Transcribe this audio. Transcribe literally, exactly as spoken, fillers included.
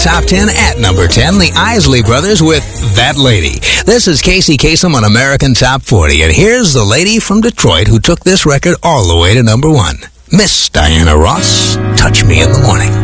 Top ten at number ten, the Isley Brothers with That Lady. This is Casey Kasem on American Top forty, and here's the lady from Detroit who took this record all the way to number one, Miss Diana Ross, Touch Me in the Morning.